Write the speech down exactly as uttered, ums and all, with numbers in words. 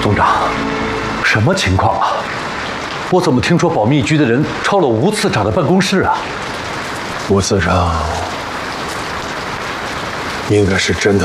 总长，什么情况啊？我怎么听说保密局的人抄了吴次长的办公室啊？ 吴次长应该是真的